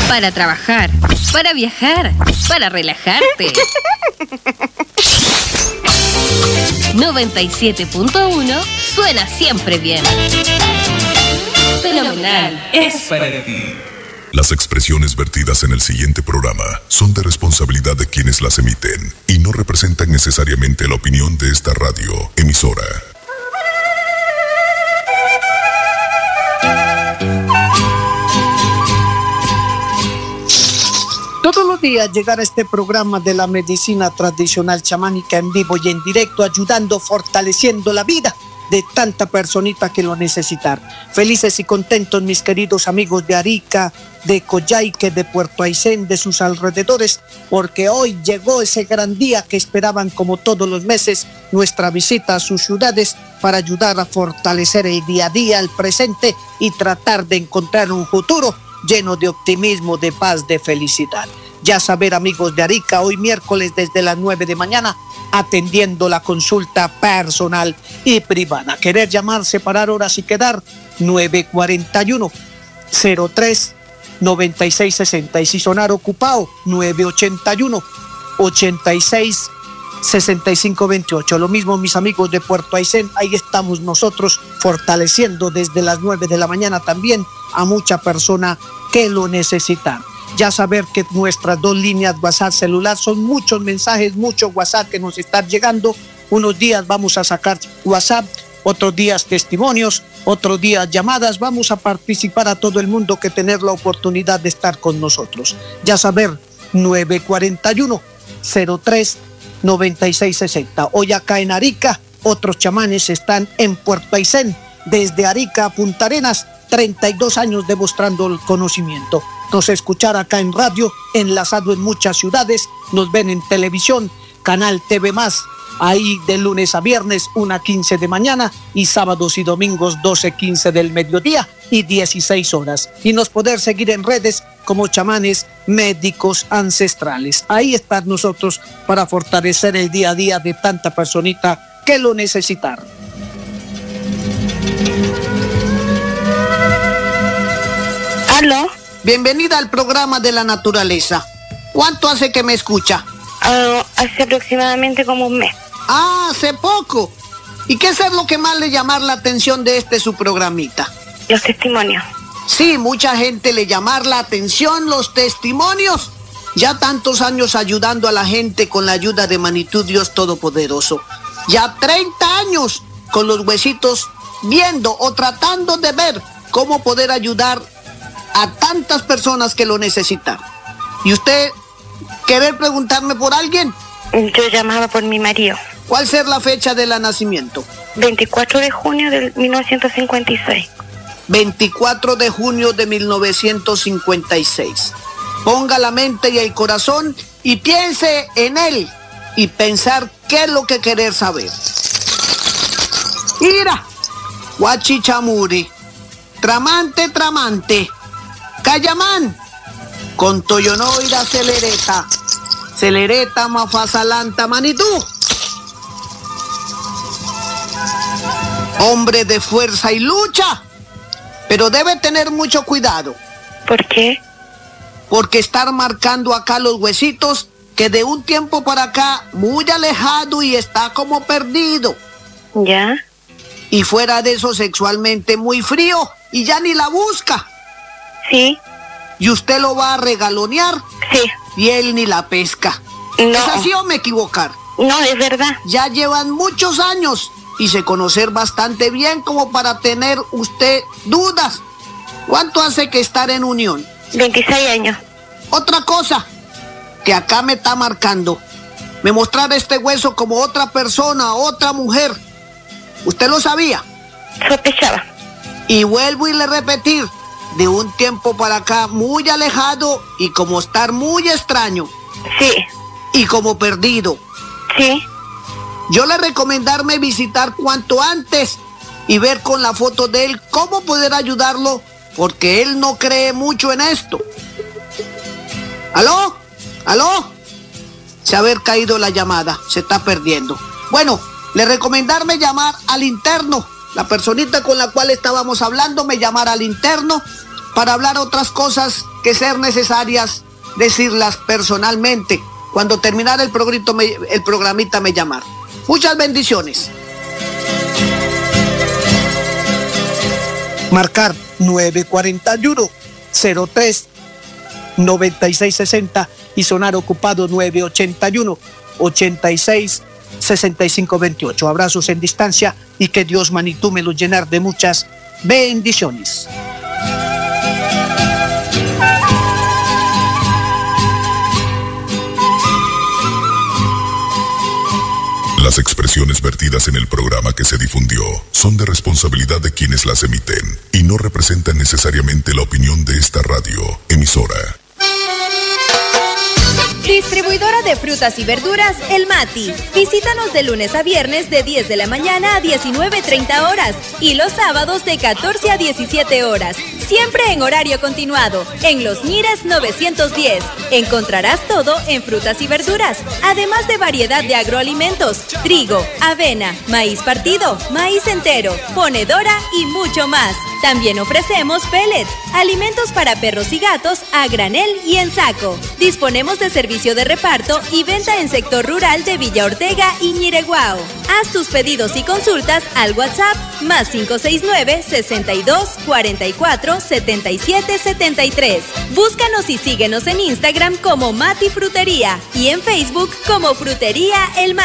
para trabajar, para viajar, para relajarte. 97.1 suena siempre bien. Fenomenal. Es para ti. Las expresiones vertidas en el siguiente programa son de responsabilidad de quienes las emiten y no representan necesariamente la opinión de esta radio emisora. Todos los días llegar a este programa de la medicina tradicional chamánica en vivo y en directo, ayudando, fortaleciendo la vida de tanta personita que lo necesitan. Felices y contentos mis queridos amigos de Arica, de Coyhaique, de Puerto Aysén, de sus alrededores, porque hoy llegó ese gran día que esperaban como todos los meses, nuestra visita a sus ciudades para ayudar a fortalecer el día a día, el presente y tratar de encontrar un futuro lleno de optimismo, de paz, de felicidad. Ya saber, amigos de Arica, hoy miércoles desde las 9 de mañana, atendiendo la consulta personal y privada. Querer llamar, separar horas y quedar, 941-03-9660. Y si sonar ocupado, 981-86-6528. Lo mismo mis amigos de Puerto Aysén, ahí estamos nosotros fortaleciendo desde las 9 de la mañana también a mucha persona que lo necesitan. Ya saber que nuestras dos líneas WhatsApp celular son muchos mensajes, mucho WhatsApp que nos están llegando. Unos días vamos a sacar WhatsApp, otros días testimonios, otros días llamadas. Vamos a participar a todo el mundo que tener la oportunidad de estar con nosotros. Ya saber, 941-03-9660. Hoy acá en Arica, otros chamanes están en Puerto Aysén, desde Arica a Punta Arenas, 32 años demostrando el conocimiento. Nos escuchar acá en radio, enlazado en muchas ciudades, nos ven en televisión, Canal TV+, ahí de lunes a viernes, 1:15 de mañana, y sábados y domingos, 12:15 del mediodía y 16 horas. Y nos poder seguir en redes como chamanes médicos ancestrales. Ahí están nosotros para fortalecer el día a día de tanta personita que lo necesitaron. ¿Aló? Bienvenida al programa de la naturaleza. ¿Cuánto hace que me escucha? Hace aproximadamente como un mes. Ah, hace poco. ¿Y qué es lo que más le llama la atención de su programita? Los testimonios. Sí, mucha gente le llama la atención los testimonios. Ya tantos años ayudando a la gente con la ayuda de Manitou Dios Todopoderoso. Ya 30 años con los huesitos viendo o tratando de ver cómo poder ayudar a tantas personas que lo necesitan. ¿Y usted querer preguntarme por alguien? Yo llamaba por mi marido. ¿Cuál ser la fecha de la nacimiento? 24 de junio de 1956. 24 de junio de 1956. Ponga la mente y el corazón y piense en él y pensar qué es lo que querer saber. Mira, Huachichamuri, tramante, tramante. Cayamán, con Toyonoira celereta, celereta mafasalanta Manitú. Hombre de fuerza y lucha, pero debe tener mucho cuidado. ¿Por qué? Porque estar marcando acá los huesitos que de un tiempo para acá muy alejado y está como perdido. ¿Ya? Y fuera de eso sexualmente muy frío y ya ni la busca. Sí. ¿Y usted lo va a regalonear? Sí. Y él ni la pesca. No. ¿Es así o me equivocar? No, es verdad. Ya llevan muchos años y se conocer bastante bien como para tener usted dudas. ¿Cuánto hace que estar en unión? 26 años. Otra cosa que acá me está marcando. Me mostrar este hueso como otra persona, otra mujer. ¿Usted lo sabía? Sospechaba. Y vuelvo y le repetir. De un tiempo para acá muy alejado y como estar muy extraño. Sí. Y como perdido. Sí. Yo le recomendarme visitar cuanto antes y ver con la foto de él cómo poder ayudarlo, porque él no cree mucho en esto. ¿Aló? ¿Aló? Se haber caído la llamada, se está perdiendo. Bueno, le recomendarme llamar al interno. La personita con la cual estábamos hablando me llamara al interno para hablar otras cosas que ser necesarias decirlas personalmente. Cuando terminara el programita me llamar. Muchas bendiciones. Marcar 941-03-9660 y sonar ocupado 981-86-6528. Abrazos en distancia y que Dios Manitú me los llenar de muchas bendiciones. Las expresiones vertidas en el programa que se difundió son de responsabilidad de quienes las emiten y no representan necesariamente la opinión de esta radio emisora. Distribuidora de frutas y verduras, El Mati. Visítanos de lunes a viernes de 10 de la mañana a 19:30 horas y los sábados de 14 a 17 horas. Siempre en horario continuado, en Los Nires 910. Encontrarás todo en frutas y verduras, además de variedad de agroalimentos, trigo, avena, maíz partido, maíz entero, ponedora y mucho más. También ofrecemos pellets, alimentos para perros y gatos a granel y en saco. Disponemos de servicio de reparto y venta en sector rural de Villa Ortega y Ñireguao. Haz tus pedidos y consultas al WhatsApp más 569-6244-7773. Búscanos y síguenos en Instagram como Mati Frutería y en Facebook como Frutería El Mati.